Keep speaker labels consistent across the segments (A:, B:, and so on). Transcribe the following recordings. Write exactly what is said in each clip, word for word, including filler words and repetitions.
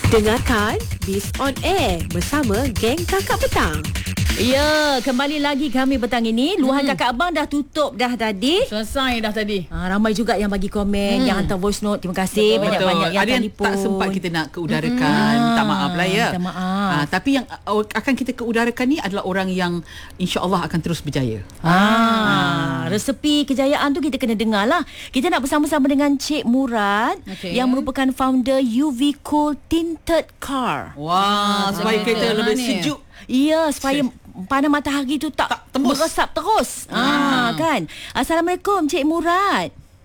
A: Dengarkan Biz on Air bersama geng Kakak Petang.
B: Ya, kembali lagi kami petang ini. Luahan hmm. kakak abang dah tutup dah tadi.
C: Selesai dah tadi.
B: Ha, ramai juga yang bagi komen, hmm. yang hantar voice note. Terima kasih
C: betul,
B: banyak-banyak
C: betul.
B: yang
C: Ada yang
B: telefon.
C: tak sempat kita nak keudarakan.
B: Hmm.
C: Tak maaf lah ya.
B: Tak maaf.
C: Ha, tapi yang uh, akan kita keudarakan ni adalah orang yang insya-Allah akan terus berjaya.
B: Ha, ha. Resepi kejayaan tu kita kena dengar lah. Kita nak bersama-sama dengan Cik Murad
C: okay.
B: yang merupakan founder U V Cool Tinted Car.
C: Wah, wow, supaya kereta lebih ni. sejuk.
B: Ya, supaya panas matahari tu tak, tak tembus, meresap terus. Ah, kan. Assalamualaikum Cik Murad.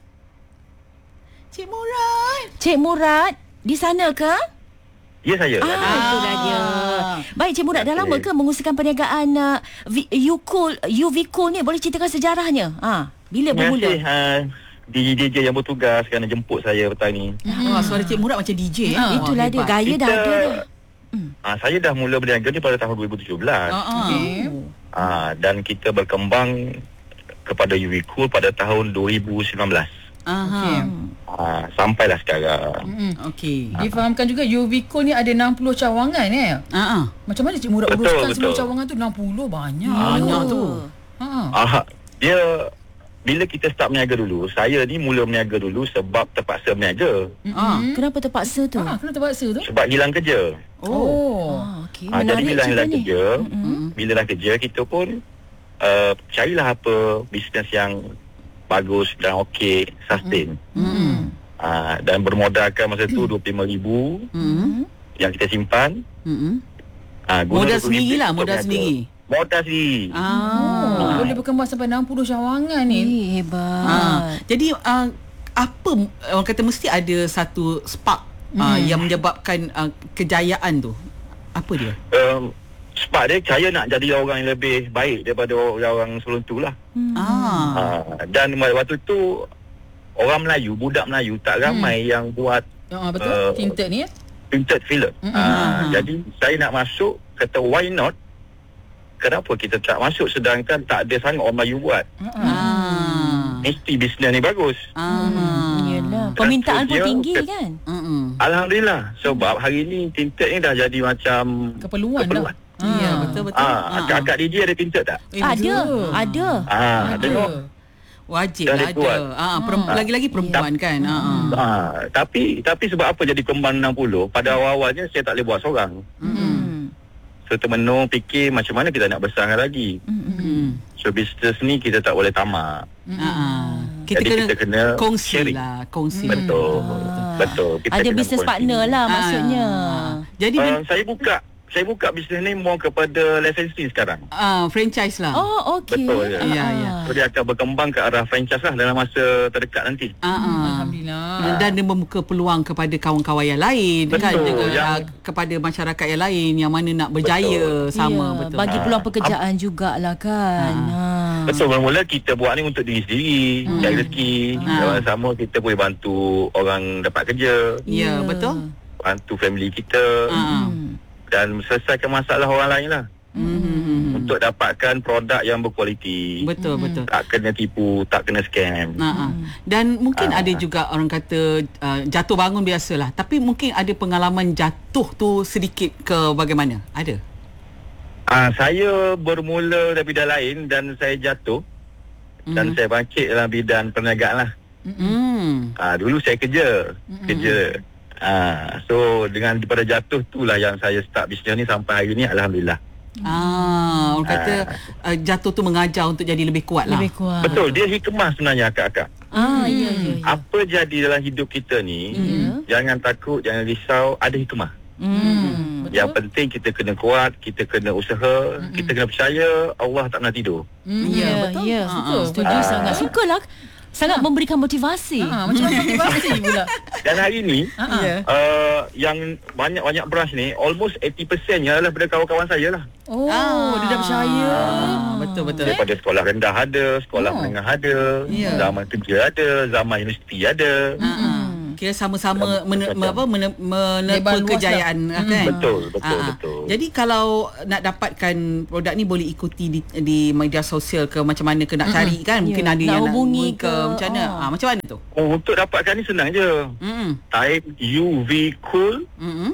C: Cik Murad.
B: Cik Murad di sana ke?
D: Ya, saya.
B: Ah, ah. itulah dia. Baik Cik Murad, dah lama ke mengusahakan perniagaan uh, U Cool U V Cool ni? Boleh ceritakan sejarahnya? Ah, bila bermula?
D: Terima kasih uh, D J yang bertugas kerana jemput saya petang ni.
C: Hmm. Oh, suara Cik Murad macam D J eh.
B: Ah, itulah dia, gaya
D: Kita,
B: dah ada dah.
D: Uh, saya dah mula berniaga ni pada tahun dua ribu tujuh belas.
C: Uh, uh. Okay.
D: Uh, dan kita berkembang kepada U V Cool pada tahun dua ribu sembilan belas.
C: Okay.
D: Uh, sampailah sekarang.
E: Mm-hmm.
C: Okey.
E: Uh. Difahamkan juga U V Cool ni ada enam puluh cawangan eh.
C: Uh-uh.
E: Macam mana Cik Murad
D: betul,
E: uruskan
D: betul.
E: semua cawangan tu? enam puluh banyak.
C: Banyak tu.
E: Ha.
D: Uh, dia bila kita start berniaga dulu, saya ni mula berniaga dulu sebab terpaksa berniaga.
B: Mm-hmm. Kenapa terpaksa tu?
E: Ha, kenapa terpaksa tu?
D: Sebab hilang kerja.
E: Oh.
B: Ah, okey.
D: Ah, jadi
B: Menarik
D: bila
B: cerita
D: hilang
B: ni.
D: kerja,
B: Mm-hmm.
D: bila dah kerja kita pun uh, carilah apa bisnes yang bagus dan okey, sustain.
C: Mm-hmm.
D: Uh, dan bermodalkan masa tu dua puluh lima ribu
C: Mm-hmm.
D: yang kita simpan.
C: Mm-hmm.
D: Uh,
C: Modal sendirilah, modal sendiri.
D: Modal sendiri.
C: Ah.
E: Oh, boleh berkembang sampai enam puluh cawangan ni.
B: Eh, hebat.
C: Ah. Jadi uh, apa orang kata mesti ada satu spark mm. uh, yang menyebabkan uh, kejayaan tu. Apa dia?
D: Um, sebab dia saya nak jadi orang yang lebih baik daripada orang sebelum tu lah.
B: Hmm.
C: Ah.
D: Uh, dan waktu tu orang Melayu, budak Melayu tak ramai hmm. yang buat
E: Ya, betul.
D: Uh,
E: Tinted ni ya.
D: tinted film.
E: Mm-hmm.
D: Uh, jadi saya nak masuk, kata why not? Kenapa kita tak masuk sedangkan tak ada sangat orang Melayu buat?
C: Ah.
D: Mesti bisnes ni bagus.
C: Ah.
B: Yalah. Permintaan pun
D: dia,
B: tinggi
D: ke,
B: kan?
D: Mm-mm. Alhamdulillah. Sebab hari ni tinted ni dah jadi macam
E: Keperluan,
D: keperluan.
E: dah.
C: Ya, betul betul.
D: Ah, akak-akak D J ada tinted tak?
C: Eh,
B: Ada,
C: betul.
B: ada.
D: Ah, tengok.
C: Wajib
D: Dah
C: lah
D: ada buat.
C: ada. Ah, perempuan,
D: Ah.
C: lagi-lagi perempuan kan. Ah.
D: Ah, tapi tapi sebab apa jadi kembang enam puluh? Pada awal-awalnya saya tak boleh buat seorang.
B: Hmm.
D: So termenung fikir macam mana kita nak besarkan lagi.
C: Hmm.
D: So bisnes ni kita tak boleh tamak.
C: Ah. Kita
D: Jadi
C: kena,
D: kita kena
C: kongsi
D: sharing.
C: lah, kongsi.
D: Betul.
B: Ah.
D: Betul. Kita
B: Ada
D: kena
B: business
D: kongsi.
B: partner lah maksudnya.
C: Ah. Jadi
D: Uh, saya buka saya buka bisnes ni more kepada licensing sekarang.
C: ah, franchise lah.
B: Oh, okey.
D: Betul, ya.
C: Ya, ya.
D: So dia akan berkembang ke arah franchise lah dalam masa terdekat nanti.
C: Ah, ah.
E: Alhamdulillah.
C: Dan dia membuka peluang kepada kawan-kawan yang lain.
D: Betul,
C: Kan juga
D: yang-
C: ah, kepada masyarakat yang lain yang mana nak berjaya sama.
B: Ya,
C: Betul.
B: bagi
D: Ah.
B: peluang pekerjaan jugalah kan. Ha.
D: Betul, mula-mula kita buat ni untuk diri sendiri,
B: Hmm.
D: cari rezeki.
C: Ah.
D: Dalam sama kita boleh bantu orang dapat kerja,
C: Ya, betul.
D: bantu family kita
C: Ah.
B: Hmm.
D: dan selesaikan masalah orang lain lah.
C: Hmm.
D: Untuk dapatkan produk yang berkualiti.
C: Betul, betul.
D: Tak kena tipu, tak kena scam.
C: Ha, ha. Dan mungkin
D: Ah.
C: ada juga orang kata uh, jatuh bangun biasalah. Tapi mungkin ada pengalaman jatuh tu sedikit ke bagaimana? Ada?
D: Ah, saya bermula dari bidang lain dan saya jatuh. Dan
C: Mm.
D: saya bangkit dalam bidang perniagaan lah.
C: Hmm.
D: Ah, dulu saya kerja. Kerja. Ah, so dengan daripada jatuh tu lah yang saya start bisnes ni sampai hari ni, Alhamdulillah.
C: Ah, orang kata uh, jatuh tu mengajar untuk jadi lebih kuat lah.
B: Lebih kuat.
D: Betul, dia hikmah sebenarnya akak-akak.
B: Ah, ya, ya, ya.
D: Apa jadi dalam hidup kita ni,
B: Ya.
D: jangan takut, jangan risau, ada hikmah.
B: Hmm.
D: Yang penting kita kena kuat, kita kena usaha, kita kena percaya Allah tak pernah tidur.
E: Hmm,
B: Ya,
E: betul.
B: ya.
E: Ha,
B: Suka.
E: ha.
B: Setuju
D: Ah.
B: sangat. Sukalah. Sangat memberikan motivasi.
E: Ha, macam mana motivasi pula?
D: Dan hari ni,
E: Ha.
C: Ya.
D: uh, yang banyak-banyak branch ni, almost eighty percent nya adalah daripada kawan-kawan saya lah.
E: Oh,
C: Ah.
E: dia dah percaya.
C: Ah, betul betul.
D: Daripada sekolah rendah ada, sekolah
E: Oh.
D: menengah ada,
C: Ya.
D: zaman kerja ada, zaman universiti ada.
C: Ha, ha. Kira sama-sama men,
D: Macam-
C: me, apa mene, menepa
E: Lebar luas
C: kejayaan
E: lah.
C: kan.
D: Betul, betul,
C: Ah, ah.
D: betul.
C: Jadi kalau nak dapatkan produk ni boleh ikuti di, di media sosial ke macam mana ke nak cari kan? Mungkin
B: Ya,
C: ada
B: nak
C: yang
B: hubungi
C: nak ke,
B: ke,
C: macam mana?
B: ah.
C: Ah, macam mana tu?
D: Oh, untuk dapatkan ni senang je.
C: Hmm.
D: Type U V Cool
C: Hmm.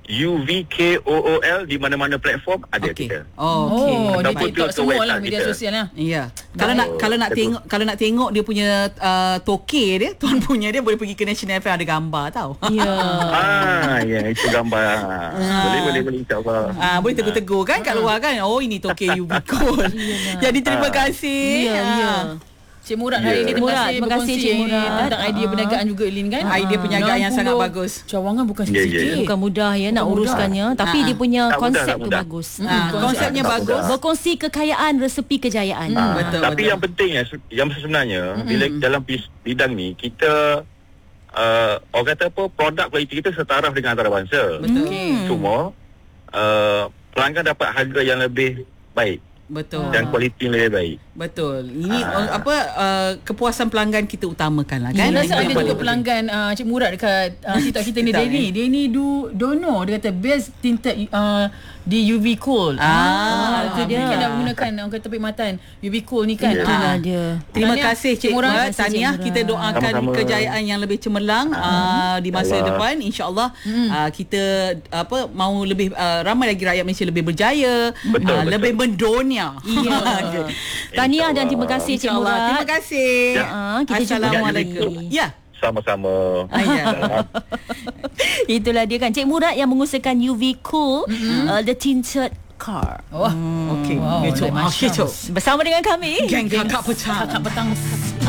D: U V K O O L di mana-mana platform ada
C: Okey.
D: kita.
C: Oh, okey.
E: Oh, di
D: Ataupun
E: TikTok
D: tu
E: semua
D: website
E: lah media
D: kita.
E: sosial lah.
C: Ya. Kalau nak kalau nak
D: Betul.
C: tengok kalau nak tengok dia punya uh, toke dia, tuan punya dia boleh pergi ke National F M, ada gambar tau.
B: Ya.
D: Ah, ya itu gambar. Boleh boleh boleh insya-Allah.
C: Ah, boleh tegur-tegur kan kat luar kan. Oh, ini toke U V Cool. Jadi terima
D: Ah.
C: kasih.
B: Ya,
C: Ah.
B: ya.
E: Cik Murad
D: Ya.
E: hari ini terima
B: Murad,
E: kasih
B: terima kasih,
E: berkongsi
B: Cik Murad.
E: tentang idea
B: Ah.
E: perniagaan juga Elin kan.
C: Idea perniagaan yang sangat
E: enam puluh
C: bagus.
E: Cawangan bukan
D: Ya, ya,
E: sikit.
D: ya.
B: Bukan mudah ya nak
E: Bukan
B: uruskannya,
E: mudah.
B: tapi
C: Ah,
B: dia punya
D: tak mudah,
B: konsep
D: tak
B: tu
D: mudah.
B: bagus.
C: Ah,
E: konsep-
C: konsepnya
D: tak
C: bagus.
D: mudah.
B: Berkongsi kekayaan, resepi kejayaan.
D: Ah,
C: Betul,
D: tapi
C: betul.
D: yang pentingnya yang sebenarnya mm-hmm. bila dalam pis- bidang ni kita uh, orang kata apa produk kualiti kita setaraf dengan antarabangsa.
C: Betul.
E: Okey.
D: Cuma uh, pelanggan dapat harga yang lebih baik
C: Betul.
D: dan kualiti yang lebih baik.
C: Betul. Ini uh, apa uh, kepuasan pelanggan kita utamakan lah kan.
E: Kan? Rasa
C: Itu
E: ada
C: yang
E: juga
C: paling penting.
E: pelanggan uh, Cik Murad dekat uh, TikTok kita ni.
C: TikTok
E: Dia ni,
C: ni.
E: dia ni do dono. Dia kata best tinted uh, di U V Cool.
C: Ah,
B: itu dia.
E: Mungkin dah menggunakan orang kata perkhidmatan U V Cool ni kan.
D: Ya.
B: Itulah
E: Ah.
B: dia.
C: Terima
E: Tahniah,
C: kasih Cik
E: Cik Murad.
C: Murad.
B: Terima kasih, Cik
C: Tahniah,
B: Murad.
C: kita doakan
D: Sama-sama.
C: kejayaan yang lebih cemerlang uh, di masa
D: Allah.
C: depan, insya-Allah. Uh, kita apa mau lebih uh, ramai lagi rakyat Malaysia lebih berjaya,
D: Betul,
C: uh,
D: betul.
C: lebih mendunia.
B: Ya. Tahniah dan terima kasih Cik
C: InsyaAllah.
B: Murad.
C: Terima kasih.
B: Ah, kita jumpa
C: Assalamualaikum.
B: lagi.
C: Ya.
D: Sama-sama.
C: Ah, ya.
B: Itulah dia kan Cik Murad yang mengusahakan U V Cool, uh, the tinted car.
E: Wah.
C: Okey.
E: Wow,
C: Kecoh.
E: lain
C: Ah,
E: macam.
C: kecoh.
B: Bersama dengan kami.
C: Geng kakak petang.
E: Kakak petang.